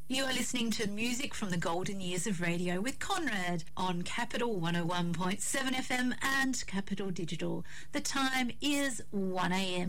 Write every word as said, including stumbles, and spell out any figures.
You are listening to music from the golden years of radio with Conrad on Capital one oh one point seven F M and Capital Digital. The time is one a m